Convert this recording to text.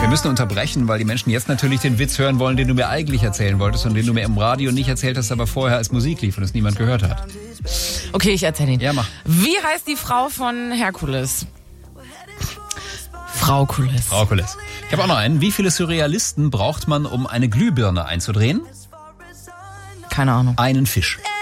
Wir müssen unterbrechen, weil die Menschen jetzt natürlich den Witz hören wollen, den du mir eigentlich erzählen wolltest und den du mir im Radio nicht erzählt hast, aber vorher als Musik lief und es niemand gehört hat. Okay, ich erzähle ihn. Ja, mach. Wie heißt die Frau von Herkules? Frau Kulis. Frau Kulis. Ich habe auch noch einen. Wie viele Surrealisten braucht man, um eine Glühbirne einzudrehen? Keine Ahnung. Einen Fisch.